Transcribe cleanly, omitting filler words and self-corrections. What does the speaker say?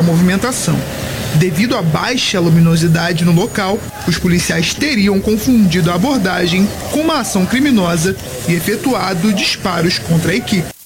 movimentação. Devido à baixa luminosidade no local, os policiais teriam confundido a abordagem com uma ação criminosa e efetuado disparos contra a equipe.